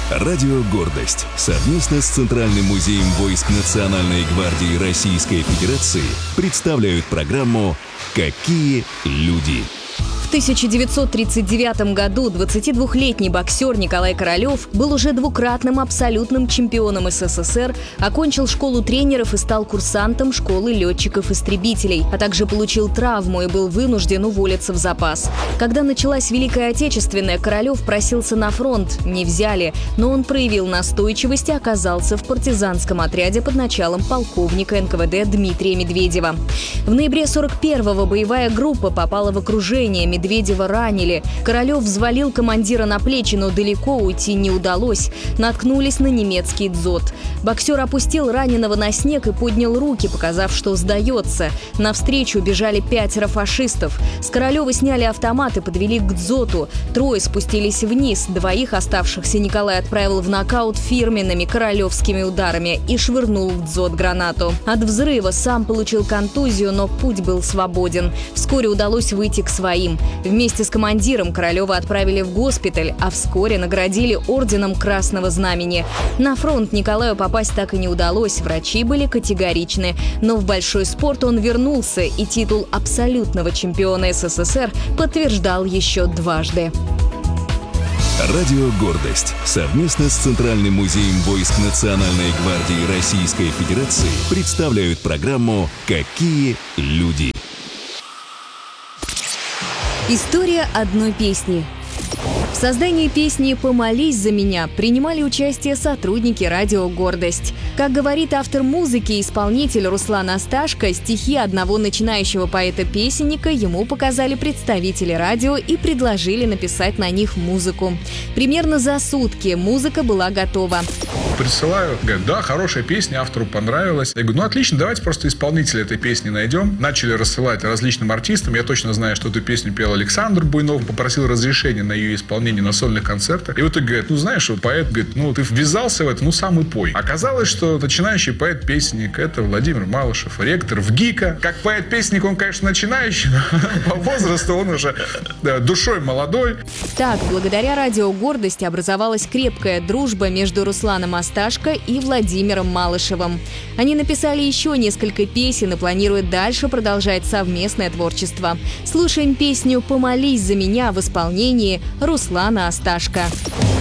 Радио «Гордость» совместно с Центральным музеем войск Национальной гвардии Российской Федерации представляют программу «Какие люди?». В 1939 году 22-летний боксер Николай Королев был уже двукратным абсолютным чемпионом СССР, окончил школу тренеров и стал курсантом школы летчиков-истребителей, а также получил травму и был вынужден уволиться в запас. Когда началась Великая Отечественная, Королев просился на фронт, не взяли, но он проявил настойчивость и оказался в партизанском отряде под началом полковника НКВД Дмитрия Медведева. В ноябре 41-го боевая группа попала в окружение, Медведева ранили. Королев взвалил командира на плечи, но далеко уйти не удалось. Наткнулись на немецкий дзот. Боксер опустил раненого на снег и поднял руки, показав, что сдается. Навстречу бежали 5 фашистов. С Королева сняли автомат и подвели к дзоту. 3 спустились вниз. 2 оставшихся Николай отправил в нокаут фирменными королевскими ударами и швырнул в дзот гранату. От взрыва сам получил контузию, но путь был свободен. Вскоре удалось выйти к своим. Вместе с командиром Королева отправили в госпиталь, а вскоре наградили орденом Красного Знамени. На фронт Николаю попасть так и не удалось, врачи были категоричны. Но в большой спорт он вернулся, и титул абсолютного чемпиона СССР подтверждал еще дважды. Радио «Гордость» совместно с Центральным музеем войск Национальной гвардии Российской Федерации представляют программу «Какие люди?». История одной песни. В создании песни «Помолись за меня» принимали участие сотрудники радио «Гордость». Как говорит автор музыки и исполнитель Руслан Асташко, стихи одного начинающего поэта-песенника ему показали представители радио и предложили написать на них музыку. Примерно за сутки музыка была готова. Присылаю, говорят, да, хорошая песня, автору понравилась. Я говорю, ну отлично, давайте просто исполнителя этой песни найдем. Начали рассылать различным артистам. Я точно знаю, что эту песню пел Александр Буйнов, попросил разрешения на ее исполнение на сольных концертах. И в итоге говорят, ну знаешь, вот поэт говорит, ну ты ввязался в это, ну сам и пой. Оказалось, что начинающий поэт-песенник — это Владимир Малышев, ректор ВГИКа. Как поэт-песенник он, конечно, начинающий, но по возрасту он уже душой молодой. Так, благодаря радио «Гордость» образовалась крепкая дружба между Русланом Асташко и Владимиром Малышевым. Они написали еще несколько песен и планируют дальше продолжать совместное творчество. Слушаем песню «Помолись за меня» в исполнении Руслана Асташко.